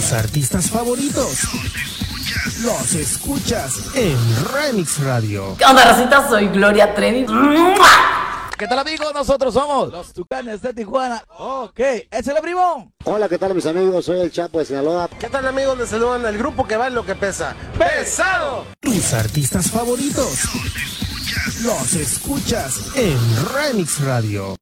Tus artistas favoritos los escuchas en Remix Radio. ¿Qué onda, racita? Soy Gloria Trevi. ¿Qué tal, amigos? Nosotros somos los Tucanes de Tijuana. Ok, ¿es el primo? Hola, ¿qué tal, mis amigos? Soy el Chapo de Sinaloa. ¿Qué tal, amigos? Les saludan el grupo que va en lo que pesa. ¡Pesado! Tus artistas favoritos los escuchas en Remix Radio.